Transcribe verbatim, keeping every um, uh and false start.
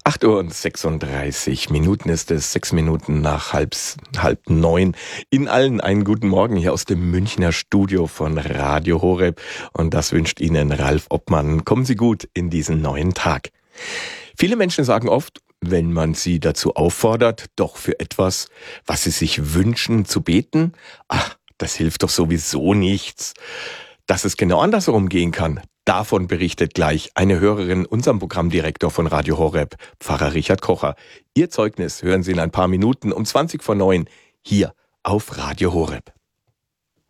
acht Uhr und sechsunddreißig Minuten ist es, sechs Minuten nach halb, halb neun. Ihnen allen einen guten Morgen hier aus dem Münchner Studio von Radio Horeb. Und das wünscht Ihnen Ralf Obmann. Kommen Sie gut in diesen neuen Tag. Viele Menschen sagen oft, wenn man sie dazu auffordert, doch für etwas, was sie sich wünschen, zu beten, ach, das hilft doch sowieso nichts. Dass es genau andersherum gehen kann, davon berichtet gleich eine Hörerin, unserem Programmdirektor von Radio Horeb, Pfarrer Richard Kocher. Ihr Zeugnis hören Sie in ein paar Minuten um zwanzig vor neun hier auf Radio Horeb.